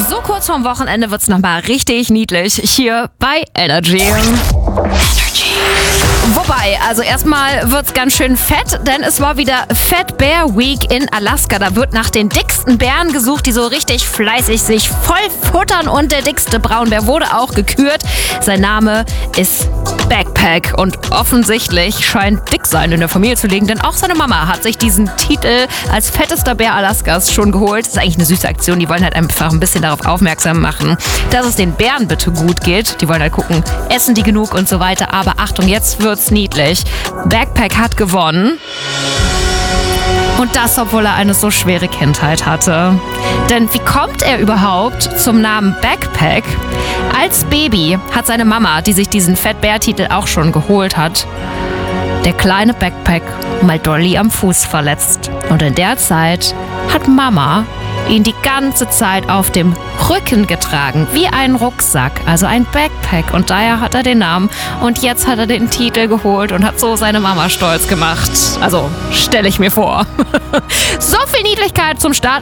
So kurz vorm Wochenende wird's nochmal richtig niedlich hier bei Energy. Wobei, also erstmal wird's ganz schön fett, denn es war wieder Fat Bear Week in Alaska. Da wird nach den dicksten Bären gesucht, die so richtig fleißig sich voll futtern, und der dickste Braunbär wurde auch gekürt. Sein Name ist Backpack und offensichtlich scheint Dicksein in der Familie zu liegen, denn auch seine Mama hat sich diesen Titel als fettester Bär Alaskas schon geholt. Das ist eigentlich eine süße Aktion, die wollen halt einfach ein bisschen darauf aufmerksam machen, dass es den Bären bitte gut geht. Die wollen halt gucken, essen die genug und so weiter, aber Achtung, jetzt wird's niedlich. Backpack hat gewonnen. Und das, obwohl er eine so schwere Kindheit hatte. Denn wie kommt er überhaupt zum Namen Backpack? Als Baby hat seine Mama, die sich diesen Fat Bear-Titel auch schon geholt hat, der kleine Backpack mal Dolly am Fuß verletzt. Und in der Zeit hat Mama ihn die ganze Zeit auf dem Rücken getragen, wie ein Rucksack, also ein Backpack. Und daher hat er den Namen. Und jetzt hat er den Titel geholt und hat so seine Mama stolz gemacht. Also, stelle ich mir vor. So viel Niedlichkeit zum Start